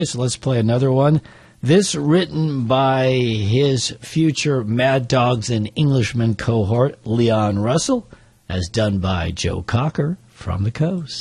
So let's play another one. This written by his future Mad Dogs and Englishmen cohort, Leon Russell, as done by Joe Cocker from the Coast.